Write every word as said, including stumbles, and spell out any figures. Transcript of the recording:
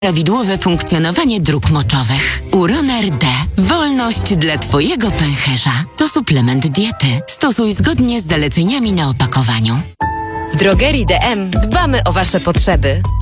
prawidłowe funkcjonowanie dróg moczowych. Uroner D. Wolność dla Twojego pęcherza. To suplement diety. Stosuj zgodnie z zaleceniami na opakowaniu. W drogerii D M dbamy o Wasze potrzeby.